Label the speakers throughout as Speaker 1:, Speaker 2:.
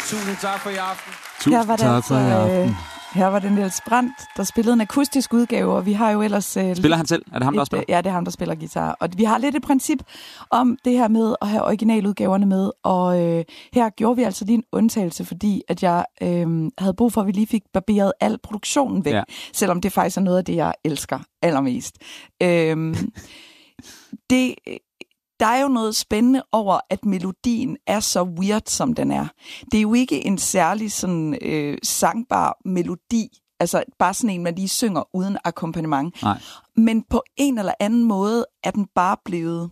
Speaker 1: Tusind tak for i aften.
Speaker 2: Tusind tak for i aften. Her var det Niels Brandt, der spillede en akustisk udgave, og vi har jo ellers...
Speaker 3: Spiller han selv? Er det ham, der spiller?
Speaker 2: Ja, det er ham, der spiller guitar. Og vi har lidt et princip om det her med at have originaludgaverne med, og her gjorde vi altså lige en undtagelse, fordi at jeg havde brug for, at vi lige fik barberet al produktionen væk, selvom det faktisk er noget af det, jeg elsker allermest. Der er jo noget spændende over, at melodien er så weird, som den er. Det er jo ikke en særlig sådan, sangbar melodi, altså bare sådan en, man lige synger uden akkompagnement.
Speaker 3: Nej.
Speaker 2: Men på en eller anden måde er den bare blevet...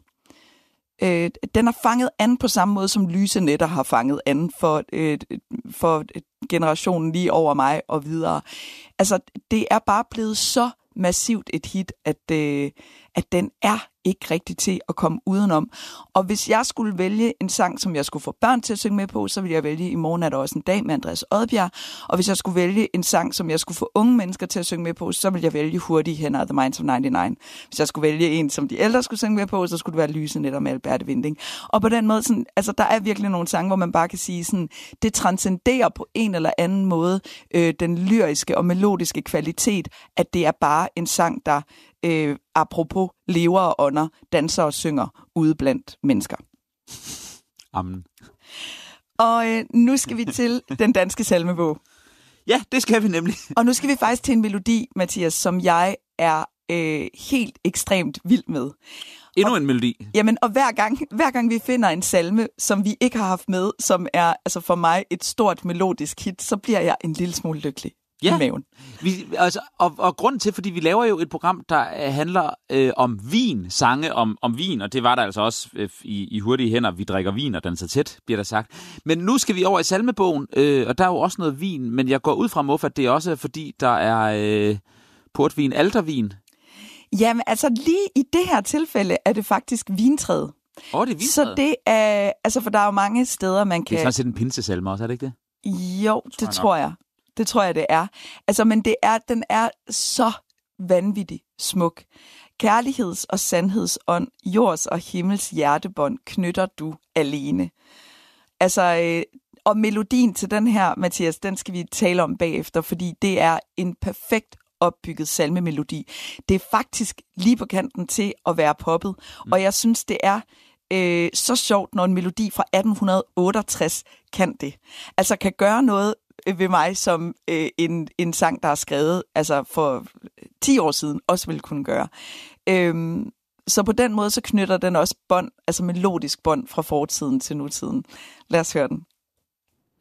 Speaker 2: den har fanget an på samme måde, som Lyse Nætter har fanget an for generationen lige over mig og videre. Altså, det er bare blevet så massivt et hit, at den er ikke rigtig til at komme udenom. Og hvis jeg skulle vælge en sang, som jeg skulle få børn til at synge med på, så ville jeg vælge I morgen er der også en dag med Andreas Odbjerg. Og hvis jeg skulle vælge en sang, som jeg skulle få unge mennesker til at synge med på, så ville jeg vælge Hurtige hænder The Minds of 99. Hvis jeg skulle vælge en, som de ældre skulle synge med på, så skulle det være Lyse Nætter med Alberte Winding. Og på den måde, sådan, altså, der er virkelig nogle sange, hvor man bare kan sige, sådan, det transcenderer på en eller anden måde den lyriske og melodiske kvalitet, at det er bare en sang, der apropos lever og ånder, danser og synger ude blandt mennesker.
Speaker 3: Amen.
Speaker 2: Og nu skal vi til den danske salmebog.
Speaker 3: Ja, det skal vi nemlig.
Speaker 2: Og nu skal vi faktisk til en melodi, Mathias, som jeg er helt ekstremt vild med.
Speaker 3: Endnu en melodi.
Speaker 2: Jamen, og hver gang vi finder en salme, som vi ikke har haft med, som er altså for mig et stort melodisk hit, så bliver jeg en lille smule lykkelig. I maven.
Speaker 3: Og grunden til, fordi vi laver jo et program, der handler om vin, sange om vin, og det var der altså også i Hurtige hænder, vi drikker vin og danser tæt, bliver der sagt. Men nu skal vi over i salmebogen, og der er jo også noget vin, men jeg går ud fra, Muff, at det er også fordi, der er portvin, altervin.
Speaker 2: Jamen, altså lige i det her tilfælde er det faktisk vintræet.
Speaker 3: Det er vintræet?
Speaker 2: Så det er, altså for der er jo mange steder, man kan...
Speaker 3: Det er sådan set en pinsesalme også, er det ikke det?
Speaker 2: Jo, det tror jeg. Det tror jeg, det er. Altså, men den er så vanvittig smuk. Kærligheds- og sandhedsånd, jords og himmels hjertebånd knytter du alene. Altså, og melodien til den her, Mathias, den skal vi tale om bagefter, fordi det er en perfekt opbygget salmemelodi. Det er faktisk lige på kanten til at være poppet, og jeg synes, det er så sjovt, når en melodi fra 1868 kan det. Altså, kan gøre noget ved mig, som en sang, der er skrevet altså for 10 år siden, også ville kunne gøre. Så på den måde, så knytter den også bånd, altså melodisk bånd fra fortiden til nutiden. Lad os høre den.